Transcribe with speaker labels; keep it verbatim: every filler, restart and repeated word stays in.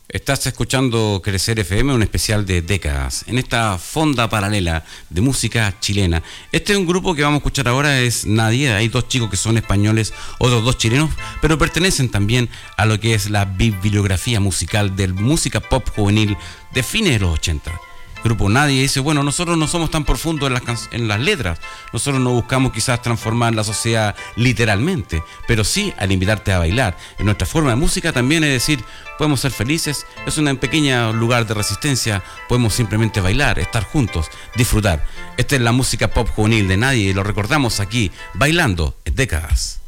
Speaker 1: Estás escuchando Crecer F M, un especial de décadas, en esta fonda paralela de música chilena. Este es un grupo que vamos a escuchar ahora, es Nadie. Hay dos chicos que son españoles, otros dos chilenos, pero pertenecen también a lo que es la bibliografía musical de música pop juvenil de fines de los ochenta. Grupo Nadie dice, bueno, nosotros no somos tan profundos en las, can- en las letras, nosotros no buscamos quizás transformar la sociedad literalmente, pero sí al invitarte a bailar. En nuestra forma de música también es decir, podemos ser felices, es un pequeño lugar de resistencia, podemos simplemente bailar, estar juntos, disfrutar. Esta es la música pop juvenil de Nadie y lo recordamos aquí, bailando en décadas.